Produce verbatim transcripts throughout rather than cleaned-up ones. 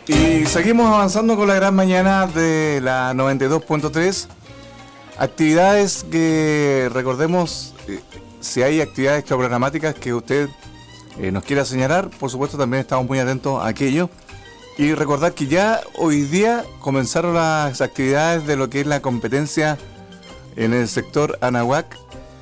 Y seguimos avanzando con la gran mañana de la noventa y dos punto tres. Actividades que recordemos, eh, si hay actividades extraprogramáticas que usted eh, nos quiera señalar, por supuesto también estamos muy atentos a aquello. Y recordar que ya hoy día comenzaron las actividades de lo que es la competencia en el sector Anahuac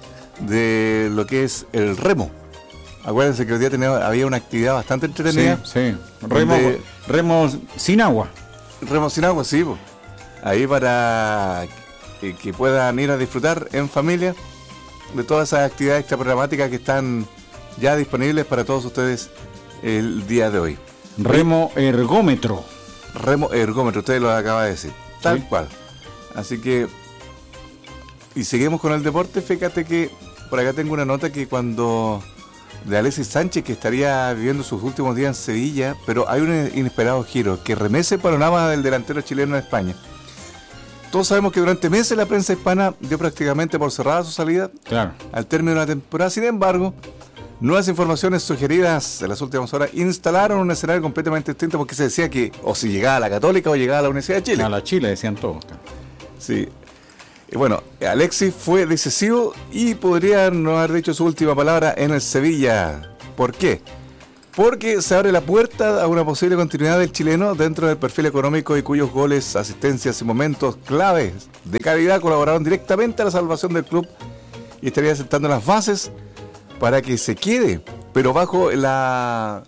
de lo que es el remo. Acuérdense que hoy día tenía, había una actividad bastante entretenida. Sí, sí. Remo, donde, remo sin agua. Remo sin agua, sí. Po. Ahí para que, que puedan ir a disfrutar en familia de todas esas actividades extraprogramáticas que están ya disponibles para todos ustedes el día de hoy. Remo ergómetro. Remo ergómetro, usted lo acaba de decir. Tal Sí. cual. Así que, y seguimos con el deporte. Fíjate que por acá tengo una nota que cuando de Alexis Sánchez, que estaría viviendo sus últimos días en Sevilla, pero hay un inesperado giro que remece el panorama del delantero chileno en España. Todos sabemos que durante meses la prensa hispana dio prácticamente por cerrada su salida Claro. al término de la temporada. Sin embargo, nuevas informaciones sugeridas en las últimas horas instalaron un escenario completamente distinto, porque se decía que o si llegaba a la Católica o llegaba a la Universidad de Chile. A la Chile decían todos. Sí. Y bueno, Alexis fue decisivo y podría no haber dicho su última palabra en el Sevilla. ¿Por qué? Porque se abre la puerta a una posible continuidad del chileno dentro del perfil económico y cuyos goles, asistencias y momentos claves de calidad colaboraron directamente a la salvación del club y estaría sentando las bases para que se quede, pero bajo la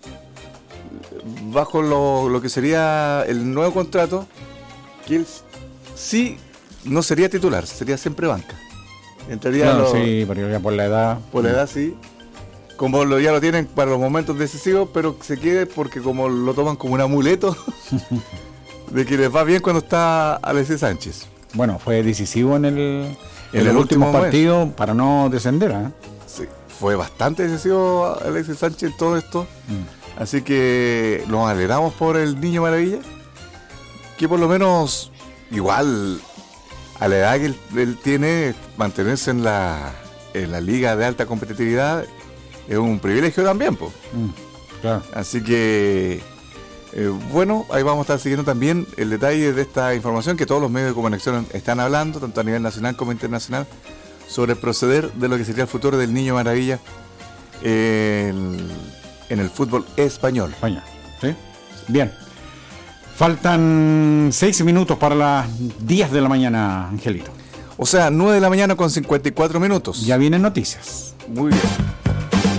bajo lo, lo que sería el nuevo contrato, que él sí no sería titular, sería siempre banca. Entraría Claro, lo- sí, pero ya por la edad. por la edad, sí. Como lo, ya lo tienen para los momentos decisivos, pero se quede porque como lo toman como un amuleto de que les va bien cuando está Alexis Sánchez. Bueno, fue decisivo en el, en En el el último último partido para no descender. ¿eh? Sí, fue bastante decisivo Alexis Sánchez en todo esto. Mm. Así que nos alegramos por el Niño Maravilla, que por lo menos, igual, a la edad que él, él tiene, mantenerse en la, en la liga de alta competitividad es un privilegio también, pues. Mm, claro. Así que, eh, bueno, ahí vamos a estar siguiendo también el detalle de esta información que todos los medios de comunicación están hablando, tanto a nivel nacional como internacional, sobre el proceder de lo que sería el futuro del Niño Maravilla en, en el fútbol español. España. ¿Sí? Bien. Faltan seis minutos para las diez de la mañana, Angelito. O sea, nueve de la mañana con cincuenta y cuatro minutos. Ya vienen noticias. Muy bien.